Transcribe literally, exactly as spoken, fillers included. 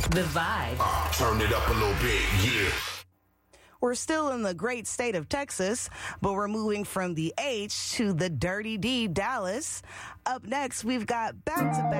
The Vibe. Uh, turn it up a little bit, yeah. We're still in the great state of Texas, but we're moving from the H to the Dirty D, Dallas. Up next, we've got back-to-back